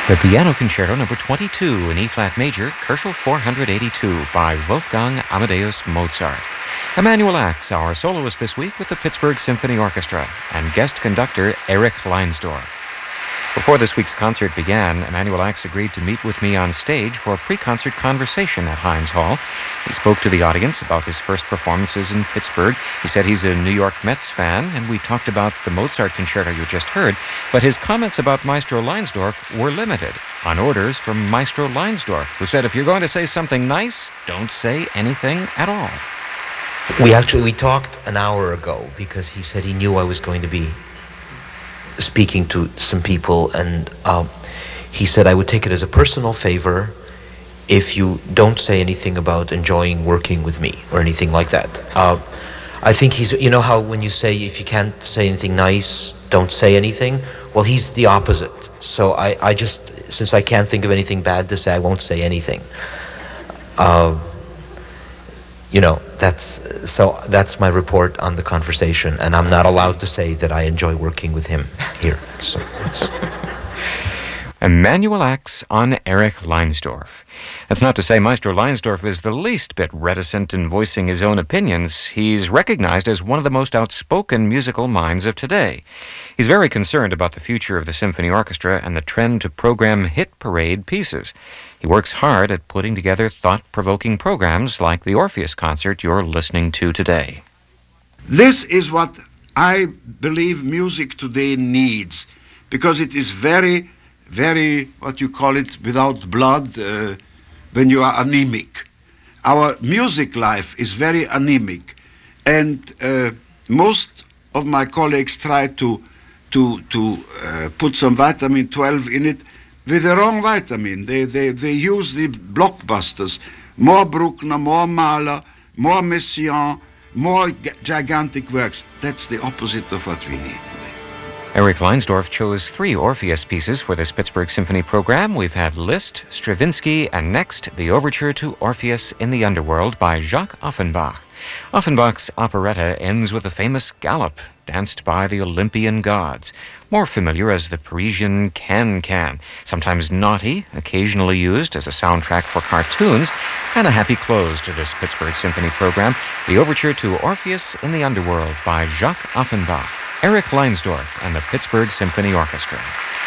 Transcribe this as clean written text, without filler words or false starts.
The Piano Concerto Number 22 in E-flat major, Koelschel 482 by Wolfgang Amadeus Mozart. Emanuel Ax, our soloist this week with the Pittsburgh Symphony Orchestra, and guest conductor Erich Leinsdorf. Before this week's concert began, Emanuel Ax agreed to meet with me on stage for a pre-concert conversation at Heinz Hall. He spoke to the audience about his first performances in Pittsburgh. He said he's a New York Mets fan, and we talked about the Mozart concerto you just heard, but his comments about Maestro Leinsdorf were limited, on orders from Maestro Leinsdorf, who said, if you're going to say something nice, don't say anything at all. We talked an hour ago because he said he knew I was going to be speaking to some people, and he said I would take it as a personal favor if you don't say anything about enjoying working with me or anything like that. I think he's, you know how when you say if you can't say anything nice, don't say anything? Well, he's the opposite. So I just, since I can't think of anything bad to say, I won't say anything. That's my report on the conversation, and I'm not allowed to say that I enjoy working with him here. So Emanuel Ax on Erich Leinsdorf. That's not to say Maestro Leinsdorf is the least bit reticent in voicing his own opinions. He's recognized as one of the most outspoken musical minds of today. He's very concerned about the future of the symphony orchestra and the trend to program hit parade pieces. He works hard at putting together thought-provoking programs like the Orpheus concert you're listening to today. This is what I believe music today needs, because it is very, very, what you call it, without blood, when you are anemic. Our music life is very anemic, and most of my colleagues try to put some vitamin 12 in it with the wrong vitamin. They use the blockbusters, more Bruckner, more Mahler, more Messiaen, more gigantic works. That's the opposite of what we need today. Erich Leinsdorf chose 3 Orpheus pieces for this Pittsburgh Symphony program. We've had Liszt, Stravinsky, and next, the Overture to Orpheus in the Underworld by Jacques Offenbach. Offenbach's operetta ends with a famous galop, danced by the Olympian gods, more familiar as the Parisian can-can, sometimes naughty, occasionally used as a soundtrack for cartoons, and a happy close to this Pittsburgh Symphony program, the Overture to Orpheus in the Underworld by Jacques Offenbach, Erich Leinsdorf, and the Pittsburgh Symphony Orchestra.